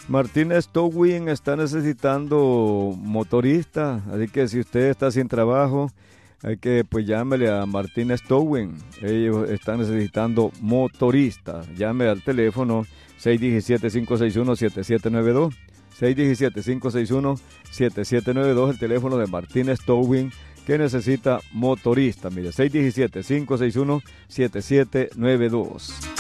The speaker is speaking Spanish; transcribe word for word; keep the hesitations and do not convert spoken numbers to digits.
Martínez Towing está necesitando motorista, así que si usted está sin trabajo, hay que pues llámele a Martínez Towing. Ellos están necesitando motorista. Llame al teléfono seis uno siete, cinco seis uno, siete siete nueve dos. seis uno siete, cinco seis uno, siete siete nueve dos, el teléfono de Martínez Towing, que necesita motorista. Mire, seis uno siete, cinco seis uno, siete siete nueve dos.